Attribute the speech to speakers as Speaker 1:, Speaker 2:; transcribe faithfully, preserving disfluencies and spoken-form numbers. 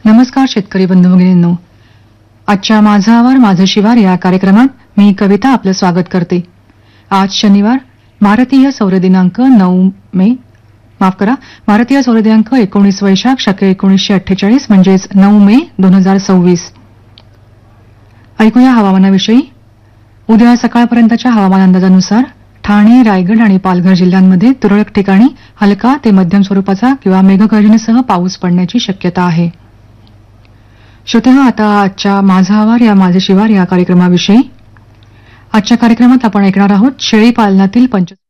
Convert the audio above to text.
Speaker 1: नमस्कार शेतकरी बंधू भगिनींनो, आजच्या माझा आवार माझं शिवार या कार्यक्रमात मी कविता आपलं स्वागत करते. आज शनिवार, भारतीय सौर दिनांक नऊ मे माफ करा भारतीय सौर दिनांक एकोणीस वैशाख शके एकोणीसशे अठ्ठेचाळीस म्हणजेच नऊ मे दोन हजार सव्वीस. ऐकूया हवामानाविषयी. उद्या सकाळपर्यंतच्या हवामान अंदाजानुसार ठाणे, रायगड आणि पालघर जिल्ह्यांमध्ये तुरळक ठिकाणी हलका ते मध्यम स्वरूपाचा किंवा मेघगर्जनेसह पाऊस पडण्याची शक्यता आहे. श्रोतेहो, आता आजच्या माझा आवार या माझे शिवार या कार्यक्रमाविषयी. आजच्या कार्यक्रमात आपण ऐकणार आहोत शेळी पालनातील पंच